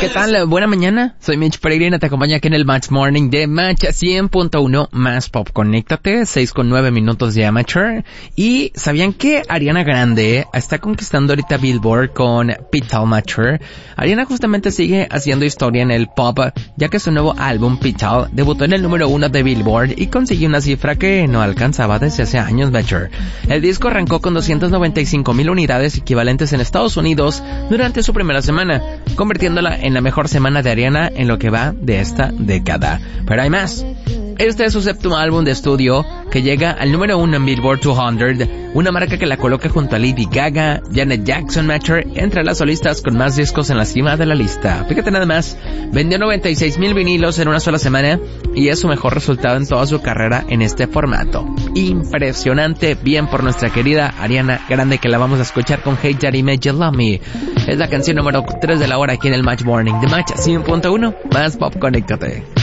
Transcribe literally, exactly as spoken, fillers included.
¿Qué tal? Buena mañana. Soy Mitch Peregrina, te acompaña aquí en el Match Morning de Match cien punto uno más Pop. Conéctate, seis con nueve minutos de Amateur. Y ¿sabían que Ariana Grande está conquistando ahorita Billboard con Petal Mature? Ariana justamente sigue haciendo historia en el pop, ya que su nuevo álbum Petal debutó en el número uno de Billboard y consiguió una cifra que no alcanzaba desde hace años, Mature. El disco arrancó con doscientas noventa y cinco mil unidades equivalentes en Estados Unidos durante su primera semana, convirtiéndola en la mejor semana de Ariana en lo que va de esta década. Pero hay más. Este es su séptimo álbum de estudio, que llega al número uno en Billboard doscientos, una marca que la coloca junto a Lady Gaga, Janet Jackson, Mature, entre las solistas con más discos en la cima de la lista. Fíjate nada más, vendió noventa y seis mil vinilos en una sola semana y es su mejor resultado en toda su carrera en este formato. Impresionante, bien por nuestra querida Ariana Grande, que la vamos a escuchar con Hey Daddy Made You Love Me. Es la canción número tres de la hora aquí en el Match Morning de Match cien punto uno más Pop. Conéctate.